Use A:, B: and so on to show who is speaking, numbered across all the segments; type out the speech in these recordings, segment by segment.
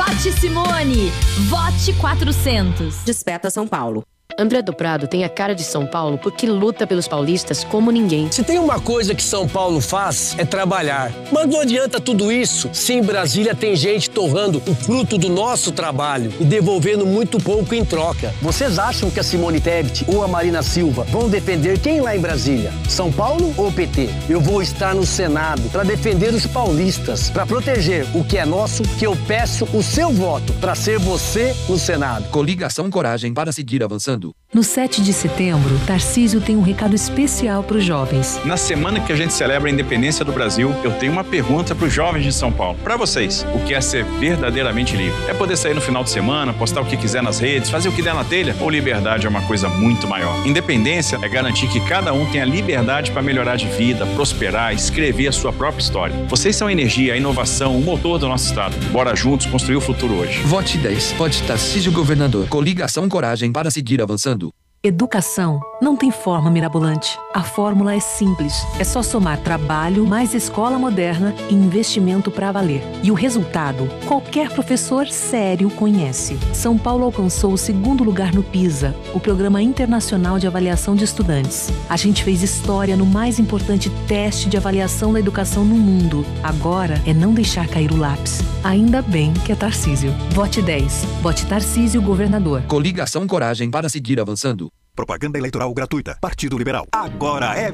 A: Vote Simone! Vote 400!
B: Desperta São Paulo. André do Prado tem a cara de São Paulo porque luta pelos paulistas como ninguém.
C: Se tem uma coisa que São Paulo faz, é trabalhar. Mas não adianta tudo isso se em Brasília tem gente torrando o fruto do nosso trabalho e devolvendo muito pouco em troca. Vocês acham que a Simone Tebet ou a Marina Silva vão defender quem lá em Brasília? São Paulo ou PT? Eu vou estar no Senado para defender os paulistas, para proteger o que é nosso, que eu peço o seu voto para ser você no Senado.
D: Coligação Coragem para seguir avançando.
E: No 7 de setembro, Tarcísio tem um recado especial para os jovens.
F: Na semana que a gente celebra a independência do Brasil, eu tenho uma pergunta para os jovens de São Paulo. Para vocês, o que é ser verdadeiramente livre? É poder sair no final de semana, postar o que quiser nas redes, fazer o que der na telha? Ou liberdade é uma coisa muito maior? Independência é garantir que cada um tenha liberdade para melhorar de vida, prosperar, escrever a sua própria história. Vocês são a energia, a inovação, o motor do nosso estado. Bora juntos construir o futuro hoje.
D: Vote 10. Vote Tarcísio Governador. Coligação Coragem para seguir avançando.
E: Educação não tem forma mirabolante. A fórmula é simples. É só somar trabalho, mais escola moderna e investimento para valer. E o resultado, qualquer professor sério conhece. São Paulo alcançou o 2º lugar no PISA, o Programa Internacional de Avaliação de Estudantes. A gente fez história no mais importante teste de avaliação da educação no mundo. Agora é não deixar cair o lápis. Ainda bem que é Tarcísio. Vote 10. Vote Tarcísio Governador.
D: Coligação Coragem para seguir avançando.
G: Propaganda eleitoral gratuita. Partido Liberal. Agora é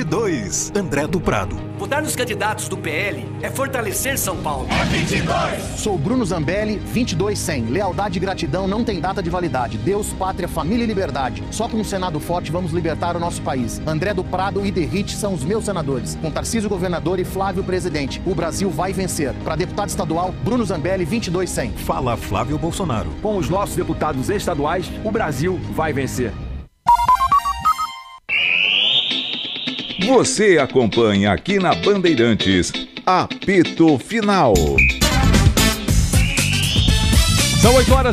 G: 22. André do Prado.
H: Votar nos candidatos do PL é fortalecer São Paulo.
I: É 22.
J: Sou Bruno Zambelli, 22-100. Lealdade e gratidão não tem data de validade. Deus, pátria, família e liberdade. Só com um Senado forte vamos libertar o nosso país. André do Prado e Derrite são os meus senadores. Com Tarcísio Governador e Flávio Presidente. O Brasil vai vencer. Para deputado estadual, Bruno Zambelli, 22-100.
G: Fala Flávio Bolsonaro.
K: Com os nossos deputados estaduais, o Brasil vai vencer.
L: Você acompanha aqui na Bandeirantes, Apito Final.
M: São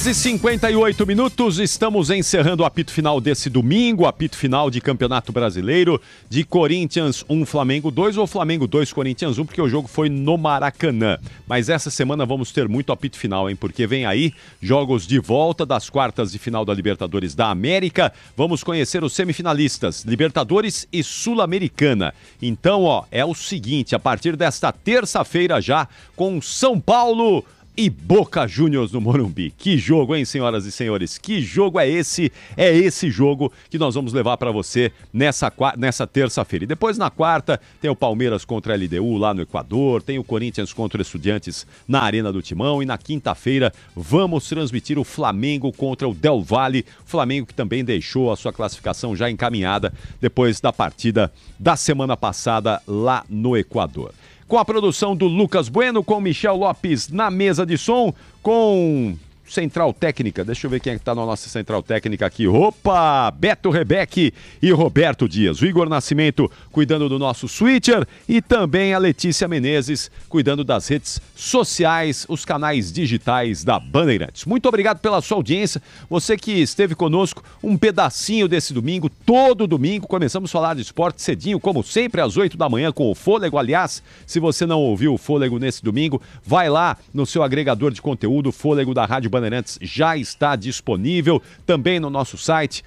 M: 8h58, estamos encerrando o apito final desse domingo, apito final de Campeonato Brasileiro, de Corinthians 1, Flamengo 2, ou Flamengo 2, Corinthians 1, porque o jogo foi no Maracanã. Mas essa semana vamos ter muito apito final, hein? Porque vem aí jogos de volta das quartas de final da Libertadores da América. Vamos conhecer os semifinalistas, Libertadores e Sul-Americana. Então, é o seguinte, a partir desta terça-feira já, com São Paulo e Boca Juniors no Morumbi. Que jogo, hein, senhoras e senhores? Que jogo é esse? É esse jogo que nós vamos levar para você nessa terça-feira. E depois, na quarta, tem o Palmeiras contra a LDU lá no Equador, tem o Corinthians contra o Estudiantes na Arena do Timão, e na quinta-feira vamos transmitir o Flamengo contra o Del Valle. O Flamengo que também deixou a sua classificação já encaminhada depois da partida da semana passada lá no Equador. Com a produção do Lucas Bueno, com Michel Lopes na mesa de som, com Central Técnica. Deixa eu ver quem é que tá na nossa Central Técnica aqui. Opa! Beto Rebeque e Roberto Dias. O Igor Nascimento cuidando do nosso switcher e também a Letícia Menezes cuidando das redes sociais, os canais digitais da Bandeirantes. Muito obrigado pela sua audiência. Você que esteve conosco um pedacinho desse domingo, todo domingo. Começamos a falar de esporte cedinho, como sempre, às 8 da manhã com o Fôlego. Aliás, se você não ouviu o Fôlego nesse domingo, vai lá no seu agregador de conteúdo, Fôlego da Rádio Bandeirantes já está disponível, também no nosso site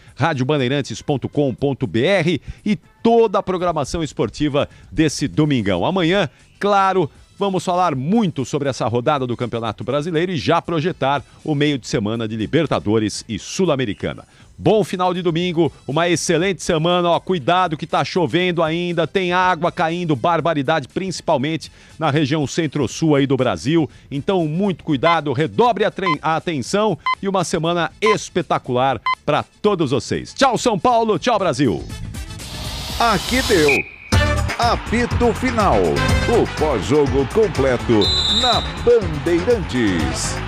M: radiobandeirantes.com.br, e toda a programação esportiva desse domingão. Amanhã, claro, vamos falar muito sobre essa rodada do Campeonato Brasileiro e já projetar o meio de semana de Libertadores e Sul-Americana. Bom final de domingo, uma excelente semana, cuidado que tá chovendo ainda, tem água caindo, barbaridade, principalmente na região centro-sul aí do Brasil, então muito cuidado, redobre a atenção e uma semana espetacular para todos vocês. Tchau São Paulo, tchau Brasil!
L: Aqui deu Apito Final, o pós-jogo completo na Bandeirantes.